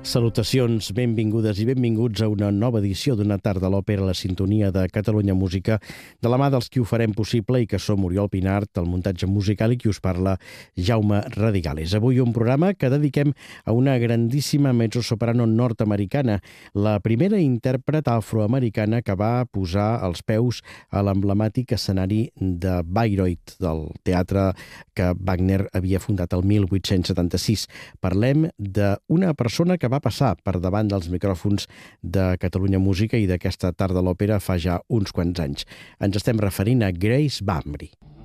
Salutacions, benvingudes i benvinguts a una nova edició d'Una tarda a l'òpera a la sintonia de Catalunya Música, de la mà dels qui ho farem possible i que som Oriol Pinart, el muntatge musical, i qui us parla, Jaume Radigales. Avui un programa que dediquem a una grandíssima mezzosoprano nord-americana, la primera intèrpret afroamericana que va posar els peus a l'emblemàtic escenari de Bayreuth, del teatre que Wagner havia fundat el 1876. Parlem d'una persona que va passar per davant dels micròfons de Catalunya Música i d'aquesta tarda a l'òpera fa ja uns quants anys. Ens estem referint a Grace Bamri.